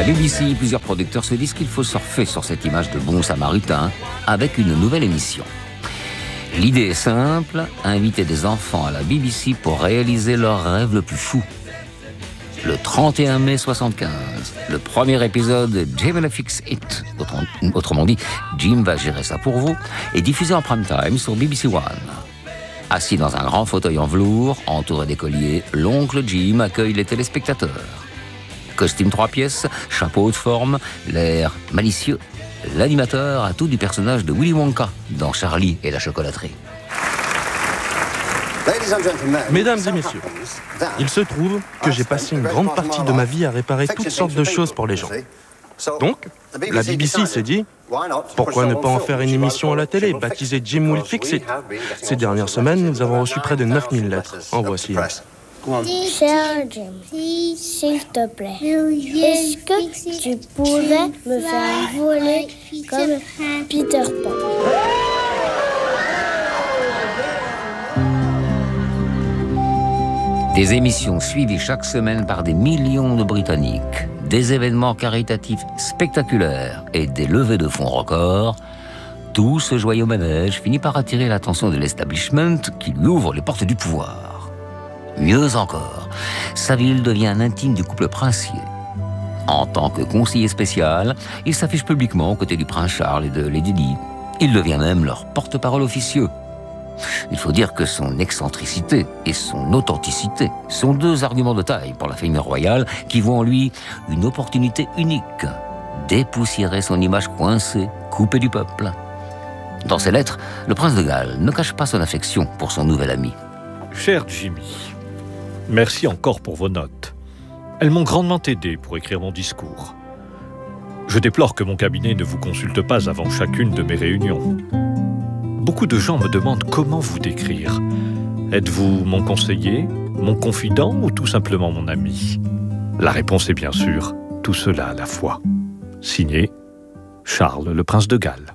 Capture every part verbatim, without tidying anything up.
B B C, plusieurs producteurs se disent qu'il faut surfer sur cette image de bon samaritain avec une nouvelle émission. L'idée est simple, inviter des enfants à la B B C pour réaliser leur rêve le plus fou. Le trente et un mai soixante-quinze, le premier épisode de Jim will fix it, autrement dit, Jim va gérer ça pour vous, est diffusé en prime time sur B B C One. Assis dans un grand fauteuil en velours, entouré d'écoliers, l'oncle Jim accueille les téléspectateurs. Costume trois pièces, chapeau de forme, l'air malicieux. L'animateur a tout du personnage de Willy Wonka dans Charlie et la chocolaterie. Mesdames et messieurs, il se trouve que j'ai passé une grande partie de ma vie à réparer toutes sortes de choses pour les gens. Donc, la B B C s'est dit, pourquoi ne pas en faire une émission à la télé, baptisée Jim will fix it. Ces dernières semaines, nous avons reçu près de neuf mille lettres. En voici une. Cher Jim, s'il te plaît, est-ce que tu pourrais me faire voler comme Peter Pan? Des émissions suivies chaque semaine par des millions de Britanniques, des événements caritatifs spectaculaires et des levées de fonds records, tout ce joyeux manège finit par attirer l'attention de l'establishment qui lui ouvre les portes du pouvoir. Mieux encore, Saville devient un intime du couple princier. En tant que conseiller spécial, il s'affiche publiquement aux côtés du prince Charles et de Lady Di. Il devient même leur porte-parole officieux. Il faut dire que son excentricité et son authenticité sont deux arguments de taille pour la famille royale qui voient en lui une opportunité unique, dépoussiérer son image coincée, coupée du peuple. Dans ses lettres, le prince de Galles ne cache pas son affection pour son nouvel ami. Cher Jimmy, merci encore pour vos notes. Elles m'ont grandement aidé pour écrire mon discours. Je déplore que mon cabinet ne vous consulte pas avant chacune de mes réunions. Beaucoup de gens me demandent comment vous décrire. Êtes-vous mon conseiller, mon confident ou tout simplement mon ami? La réponse est bien sûr tout cela à la fois. Signé Charles, le prince de Galles.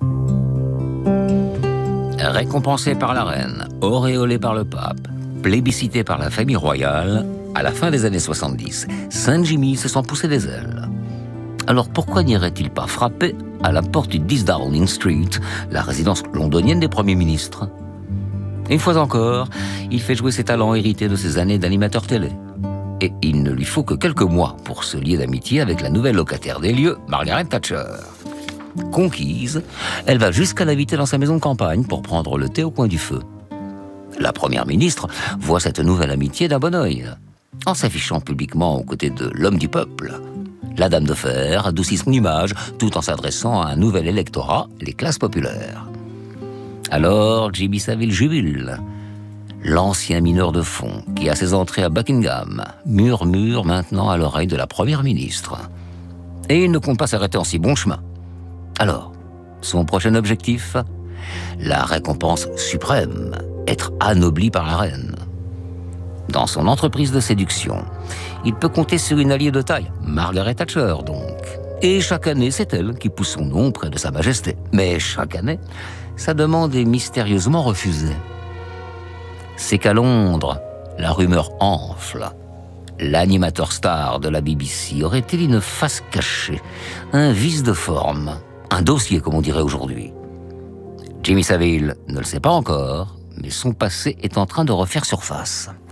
Récompensé par la reine, auréolé par le pape, plébiscité par la famille royale, à la fin des années soixante-dix, Saint-Jimmy se sent pousser des ailes. Alors pourquoi n'irait-il pas frapper à la porte du dix Downing Street, la résidence londonienne des premiers ministres? Une fois encore, il fait jouer ses talents hérités de ses années d'animateur télé. Et il ne lui faut que quelques mois pour se lier d'amitié avec la nouvelle locataire des lieux, Margaret Thatcher. Conquise, elle va jusqu'à l'inviter dans sa maison de campagne pour prendre le thé au coin du feu. La première ministre voit cette nouvelle amitié d'un bon œil, en s'affichant publiquement aux côtés de l'homme du peuple. La dame de fer adoucit son image tout en s'adressant à un nouvel électorat, les classes populaires. Alors Jimmy Savile jubile. L'ancien mineur de fond, qui a ses entrées à Buckingham, murmure maintenant à l'oreille de la première ministre. Et il ne compte pas s'arrêter en si bon chemin. Alors, son prochain objectif? La récompense suprême, être anobli par la reine. Dans son entreprise de séduction, il peut compter sur une alliée de taille, Margaret Thatcher donc. Et chaque année, c'est elle qui pousse son nom près de Sa Majesté. Mais chaque année, sa demande est mystérieusement refusée. C'est qu'à Londres, la rumeur enfle. L'animateur star de la B B C aurait-il une face cachée, un vice de forme, un dossier comme on dirait aujourd'hui? Jimmy Savile ne le sait pas encore, mais son passé est en train de refaire surface.